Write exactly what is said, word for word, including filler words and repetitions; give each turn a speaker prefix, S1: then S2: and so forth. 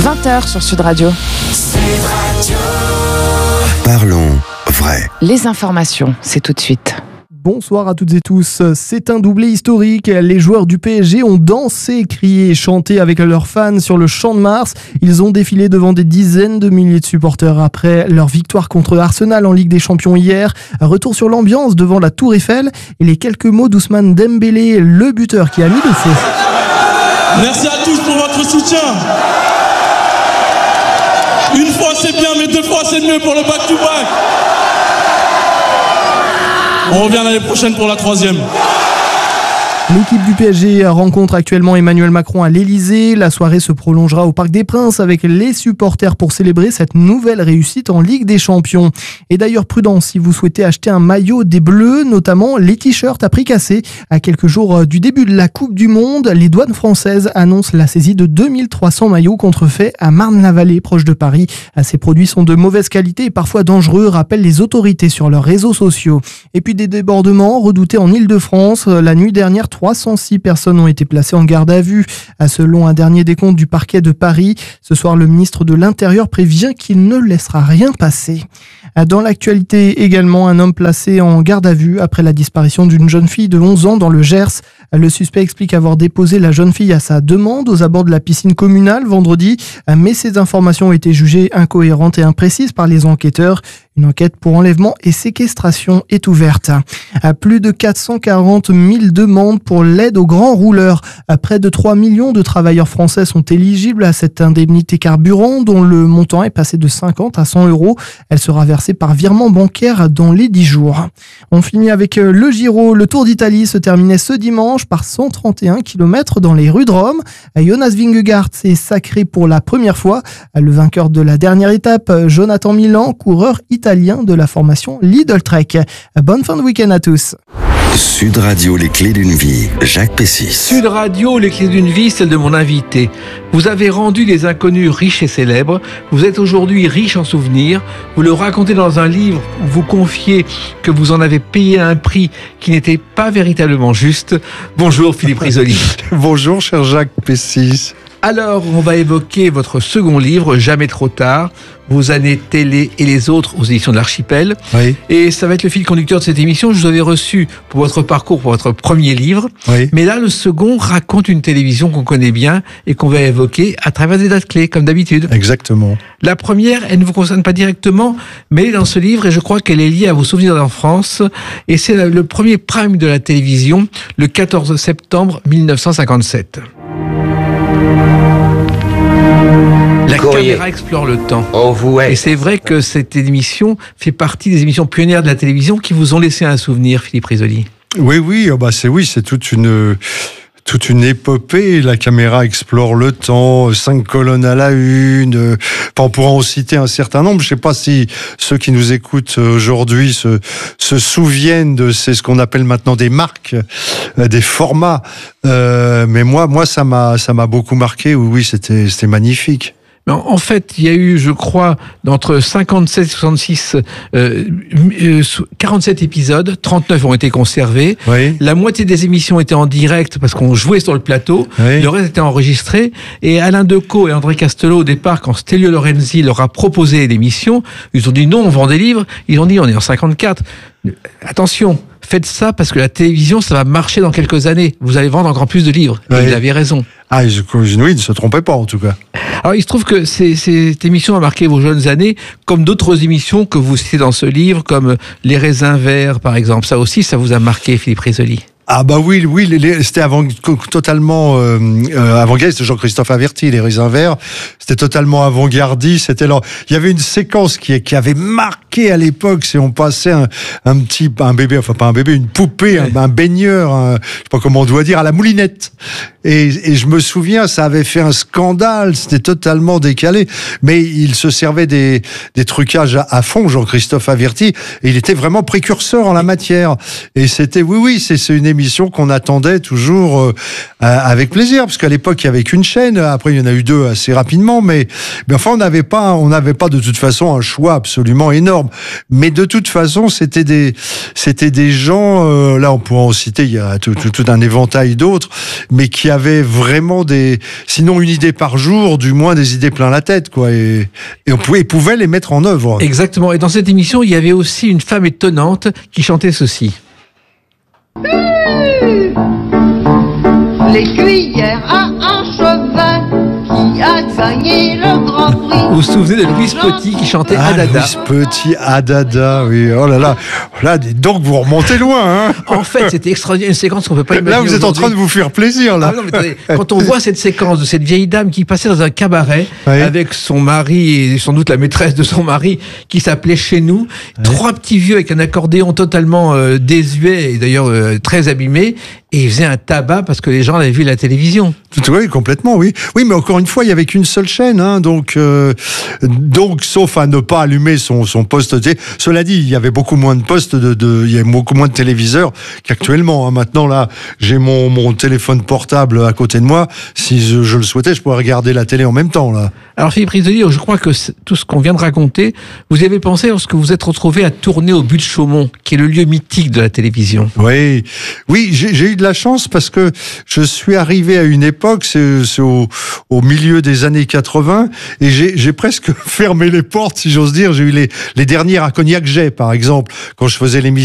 S1: vingt heures sur Sud Radio.
S2: Sud Radio. Parlons vrai.
S1: Les informations, c'est tout de suite.
S3: Bonsoir à toutes et tous. C'est un doublé historique. Les joueurs du P S G ont dansé, crié et chanté avec leurs fans sur le Champ de Mars. Ils ont défilé devant des dizaines de milliers de supporters après leur victoire contre Arsenal en Ligue des Champions hier. Retour sur l'ambiance devant la Tour Eiffel et les quelques mots d'Ousmane Dembélé, le buteur qui a mis le feu.
S4: Merci à tous pour votre soutien. Une fois c'est bien, mais deux fois c'est mieux pour le back-to-back. On revient l'année prochaine pour la troisième.
S3: L'équipe du P S G rencontre actuellement Emmanuel Macron à l'Elysée. La soirée se prolongera au Parc des Princes avec les supporters pour célébrer cette nouvelle réussite en Ligue des Champions. Et d'ailleurs, prudence si vous souhaitez acheter un maillot des Bleus, notamment les t-shirts à prix cassé. À quelques jours du début de la Coupe du Monde, les douanes françaises annoncent la saisie de deux mille trois cents maillots contrefaits à Marne-la-Vallée, proche de Paris. Ces produits sont de mauvaise qualité et parfois dangereux, rappellent les autorités sur leurs réseaux sociaux. Et puis des débordements redoutés en Île-de-France. La nuit dernière, trois cent six personnes ont été placées en garde à vue. Selon un dernier décompte du parquet de Paris, ce soir, le ministre de l'Intérieur prévient qu'il ne laissera rien passer. Dans l'actualité également, un homme placé en garde à vue après la disparition d'une jeune fille de onze ans dans le Gers. Le suspect explique avoir déposé la jeune fille à sa demande aux abords de la piscine communale vendredi, mais ces informations ont été jugées incohérentes et imprécises par les enquêteurs. Une enquête pour enlèvement et séquestration est ouverte. À plus de quatre cent quarante mille demandes pour l'aide aux grands rouleurs. À près de trois millions de travailleurs français sont éligibles à cette indemnité carburant dont le montant est passé de cinquante à cent euros. Elle sera versée par virement bancaire dans les dix jours. On finit avec le Giro. Le Tour d'Italie se terminait ce dimanche par cent trente et un kilomètres dans les rues de Rome. Jonas Vingegaard s'est sacré pour la première fois. Le vainqueur de la dernière étape, Jonathan Milan, coureur italien de la formation Lidl Trek. Bonne fin de week-end à tous.
S2: Sud Radio, les clés d'une vie, Jacques Pessis.
S5: Sud Radio, les clés d'une vie, celle de mon invité. Vous avez rendu des inconnus riches et célèbres. Vous êtes aujourd'hui riche en souvenirs. Vous le racontez dans un livre où vous confiez que vous en avez payé un prix qui n'était pas véritablement juste. Bonjour Philippe Risoli.
S6: Bonjour cher Jacques Pessis.
S5: Alors, on va évoquer votre second livre, Jamais trop tard, vos années télé et les autres aux éditions de l'Archipel.
S6: Oui.
S5: Et ça va être le fil conducteur de cette émission. Je vous avais reçu pour votre parcours, pour votre premier livre.
S6: Oui.
S5: Mais là, le second raconte une télévision qu'on connaît bien et qu'on va évoquer à travers des dates clés, comme d'habitude.
S6: Exactement.
S5: La première, elle ne vous concerne pas directement, mais elle est dans ce livre et je crois qu'elle est liée à vos souvenirs d'enfance. Et c'est le premier prime de la télévision, le quatorze septembre mille neuf cent cinquante-sept. La
S7: Courrier.
S5: caméra explore le temps.
S7: Oh, vous
S5: Et c'est vrai que cette émission fait partie des émissions pionnières de la télévision qui vous ont laissé un souvenir, Philippe Risoli.
S6: Oui, oui, oh bah c'est oui, c'est toute une toute une épopée. La caméra explore le temps, cinq colonnes à la une. Enfin, on pourra en citer un certain nombre. Je sais pas si ceux qui nous écoutent aujourd'hui se se souviennent de c'est ce qu'on appelle maintenant des marques, des formats. Euh, mais moi, moi, ça m'a ça m'a beaucoup marqué. Oui, oui, c'était c'était magnifique.
S5: En fait, il y a eu, je crois, entre cinquante-sept et soixante-six, euh, quarante-sept épisodes, trente-neuf ont été conservés.
S6: Oui.
S5: La moitié des émissions étaient en direct parce qu'on jouait sur le plateau.
S6: Oui.
S5: Le reste était enregistré. Et Alain Decaux et André Castelot, au départ, quand Stelio Lorenzi leur a proposé l'émission, ils ont dit non, on vend des livres. Ils ont dit on est en cinquante-quatre. Attention, faites ça parce que la télévision, ça va marcher dans quelques années. Vous allez vendre encore plus de livres.
S6: Oui.
S5: Et il avait raison.
S6: Ah, je, oui, il ne se trompait pas en tout cas.
S5: Alors, il se trouve que c'est, cette émission a marqué vos jeunes années, comme d'autres émissions que vous citez dans ce livre, comme Les raisins verts, par exemple. Ça aussi, ça vous a marqué, Philippe Risoli.
S6: Ah bah oui, oui, les, les, c'était avant, totalement euh, euh, avant-gardiste. Jean-Christophe Averti, Les raisins verts, c'était totalement avant-gardiste. C'était là, il y avait une séquence qui, qui avait marqué à l'époque, c'est on passait un, un petit, un bébé, enfin pas un bébé, une poupée, ouais. un, un baigneur, un, je sais pas comment on doit dire, à la moulinette. Et, et je me souviens, ça avait fait un scandale, c'était totalement décalé. Mais il se servait des, des trucages à, à fond, Jean-Christophe Averti, et il était vraiment précurseur en la matière. Et c'était, oui, oui, c'est, c'est une émission qu'on attendait toujours euh, avec plaisir, parce qu'à l'époque, il y avait qu'une chaîne. Après, il y en a eu deux assez rapidement, mais, mais enfin, on n'avait pas, on n'avait pas de toute façon un choix absolument énorme. énorme. Mais de toute façon, c'était des, c'était des gens, euh, là on pourrait en citer, il y a tout, tout, tout un éventail d'autres, mais qui avaient vraiment des, sinon une idée par jour, du moins des idées plein la tête, quoi. Et, et on pouvait, ils pouvaient les mettre en œuvre.
S5: Exactement. Et dans cette émission, il y avait aussi une femme étonnante qui chantait ceci.
S7: Les cuillères à un cheval qui a gagné le Grand Prix.
S5: Vous vous souvenez de Louise Petit qui chantait
S6: Ah,
S5: Adada?
S6: Louise Petit, Adada, oui. Oh là là. Là, dites donc, vous remontez loin, hein.
S5: En fait, c'était extraordinaire, une séquence qu'on peut pas imaginer.
S6: Là, vous êtes en train de vous faire plaisir, là.
S5: Ah non, mais attendez, quand on voit cette séquence de cette vieille dame qui passait dans un cabaret
S6: Oui.
S5: avec son mari et sans doute la maîtresse de son mari qui s'appelait Chez nous, oui. Trois petits vieux avec un accordéon totalement euh, désuet et d'ailleurs euh, très abîmé, et ils faisaient un tabac parce que les gens l'avaient vu à la télévision.
S6: Oui, complètement, oui. Oui, mais encore une fois, il y avait qu'une seule chaîne, hein, donc, euh, donc, sauf à ne pas allumer son, son poste. Cela dit, il y avait beaucoup moins de postes, de, de, il y avait beaucoup moins de téléviseurs qu'actuellement. Hein. Maintenant, là, j'ai mon, mon téléphone portable à côté de moi. Si je, je le souhaitais, je pourrais regarder la télé en même temps, là.
S5: Alors, Philippe Risoli, je crois que tout ce qu'on vient de raconter, vous y avez pensé lorsque vous êtes retrouvé à tourner au But de Chaumont, qui est le lieu mythique de la télévision.
S6: Oui, oui, j'ai, j'ai eu de la chance parce que je suis arrivé à une époque, c'est, c'est au, au milieu des années quatre-vingts, et j'ai, j'ai presque fermé les portes, si j'ose dire. J'ai eu les, les dernières à Cognac-Jay, par exemple, quand je faisais l'émission.